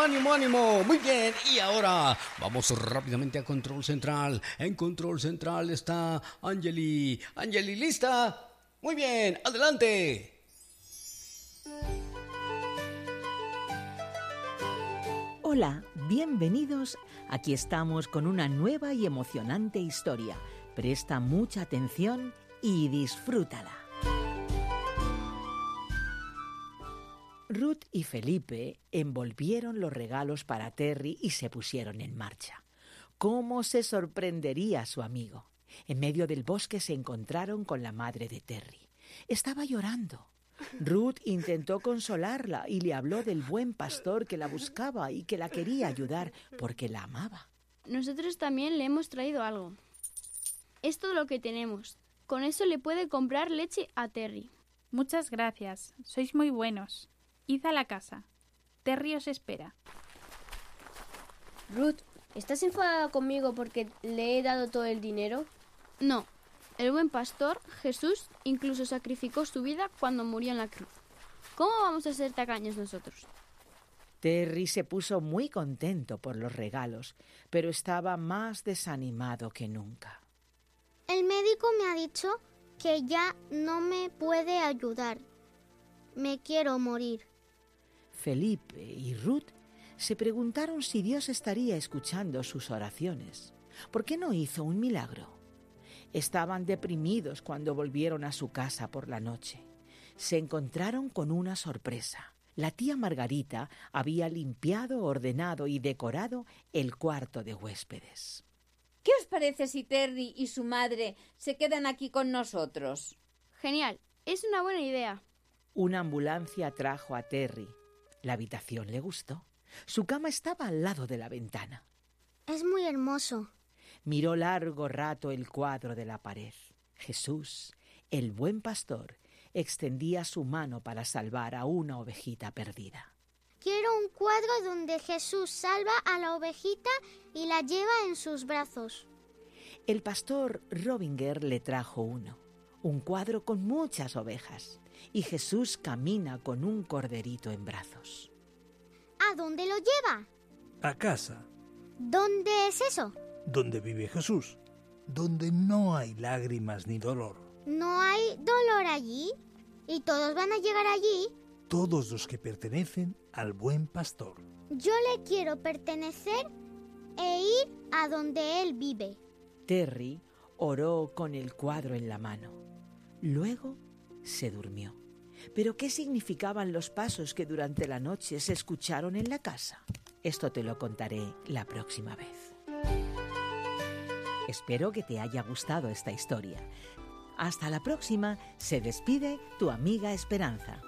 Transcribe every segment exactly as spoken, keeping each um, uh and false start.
ánimo, ánimo. Muy bien, y ahora vamos rápidamente a Control Central. En Control Central está Angeli. Angeli, ¿lista? Muy bien, adelante. Hola, bienvenidos. Aquí estamos con una nueva y emocionante historia. Presta mucha atención y disfrútala. Ruth y Felipe envolvieron los regalos para Terry y se pusieron en marcha. ¿Cómo se sorprendería a su amigo? En medio del bosque se encontraron con la madre de Terry. Estaba llorando. Ruth intentó consolarla y le habló del buen pastor que la buscaba y que la quería ayudar porque la amaba. Nosotros también le hemos traído algo. Es todo lo que tenemos. Con eso le puede comprar leche a Terry. Muchas gracias. Sois muy buenos. Id a la casa. Terry os espera. Ruth, ¿estás enfadada conmigo porque le he dado todo el dinero? No. El buen pastor, Jesús, incluso sacrificó su vida cuando murió en la cruz. ¿Cómo vamos a ser tacaños nosotros? Terry se puso muy contento por los regalos, pero estaba más desanimado que nunca. El médico me ha dicho que ya no me puede ayudar. Me quiero morir. Felipe y Ruth se preguntaron si Dios estaría escuchando sus oraciones. ¿Por qué no hizo un milagro? Estaban deprimidos cuando volvieron a su casa por la noche. Se encontraron con una sorpresa. La tía Margarita había limpiado, ordenado y decorado el cuarto de huéspedes. ¿Qué os parece si Terry y su madre se quedan aquí con nosotros? Genial, es una buena idea. Una ambulancia trajo a Terry. La habitación le gustó. Su cama estaba al lado de la ventana. Es muy hermoso. Miró largo rato el cuadro de la pared. Jesús, el buen pastor, extendía su mano para salvar a una ovejita perdida. Quiero un cuadro donde Jesús salva a la ovejita y la lleva en sus brazos. El pastor Robinger le trajo uno, un cuadro con muchas ovejas, y Jesús camina con un corderito en brazos. ¿A dónde lo lleva? A casa. ¿Dónde es eso? Donde vive Jesús, donde no hay lágrimas ni dolor. ¿No hay dolor allí? ¿Y todos van a llegar allí? Todos los que pertenecen al buen pastor. Yo le quiero pertenecer e ir a donde él vive. Terry oró con el cuadro en la mano. Luego se durmió. ¿Pero qué significaban los pasos que durante la noche se escucharon en la casa? Esto te lo contaré la próxima vez. Espero que te haya gustado esta historia. Hasta la próxima. Se despide tu amiga Esperanza.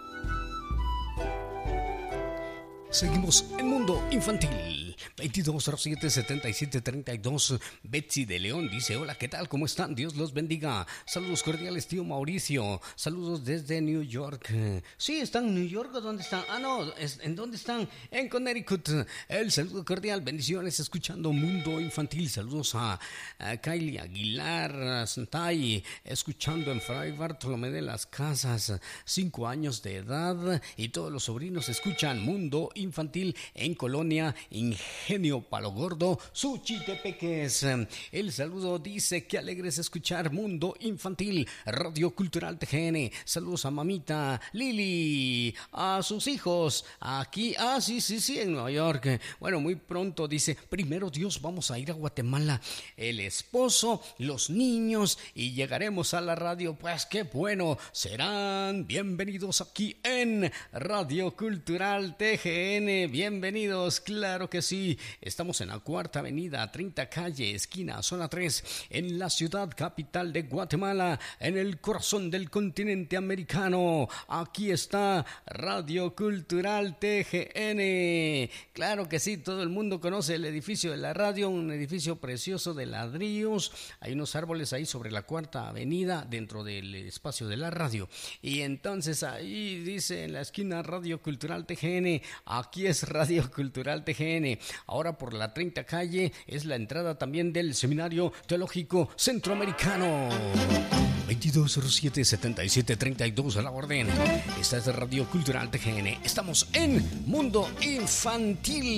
Seguimos en Mundo Infantil. veintidós cero siete setenta y siete treinta y dos. Betsy de León dice: hola, ¿qué tal? ¿Cómo están? Dios los bendiga. Saludos cordiales, tío Mauricio. Saludos desde New York. Sí, ¿están en New York o dónde están? Ah, no, ¿en dónde están? En Connecticut. El saludo cordial, bendiciones, escuchando Mundo Infantil. Saludos a, a Kylie Aguilar, a Santay, escuchando en Fray Bartolomé de las Casas, cinco años de edad, y todos los sobrinos escuchan Mundo Infantil en Colonia Ingenio Palo Gordo, Suchitepeques. El saludo dice: que alegres escuchar Mundo Infantil, Radio Cultural T G N. Saludos a mamita Lili, a sus hijos aquí, ah sí, sí, sí, en Nueva York. Bueno, muy pronto dice: primero Dios, vamos a ir a Guatemala, el esposo, los niños, y llegaremos a la radio. Pues qué bueno, serán bienvenidos aquí en Radio Cultural T G N. Bienvenidos, claro que sí. Estamos en la Cuarta Avenida, treinta Calle, esquina, zona tres, en la ciudad capital de Guatemala, en el corazón del continente americano. Aquí está Radio Cultural T G N. Claro que sí, todo el mundo conoce el edificio de la radio, un edificio precioso de ladrillos. Hay unos árboles ahí sobre la Cuarta Avenida, dentro del espacio de la radio. Y entonces ahí dice en la esquina Radio Cultural T G N. Aquí es Radio Cultural T G N. Ahora por la treinta Calle es la entrada también del Seminario Teológico Centroamericano. veintidós cero siete setenta y siete treinta y dos a la orden. Esta es Radio Cultural T G N. Estamos en Mundo Infantil.